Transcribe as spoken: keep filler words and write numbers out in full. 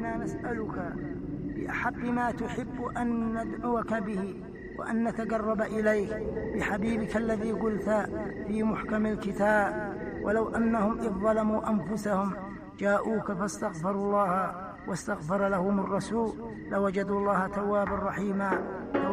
إنا نسألك بأحق ما تحب أن ندعوك به وأن نتقرب إليك بحبيبك الذي قلت في محكم الكتاب: ولو أنهم إذ ظلموا أنفسهم جاءوك فاستغفروا الله واستغفر لهم الرسول لوجدوا الله توابا رحيما.